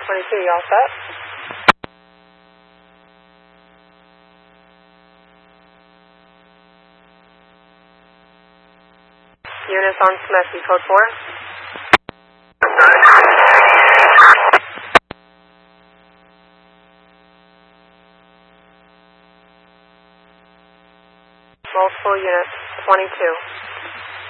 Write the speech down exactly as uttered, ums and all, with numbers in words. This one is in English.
twenty-two, you all set? Units on Smesky, code four. Multiple units, twenty-two.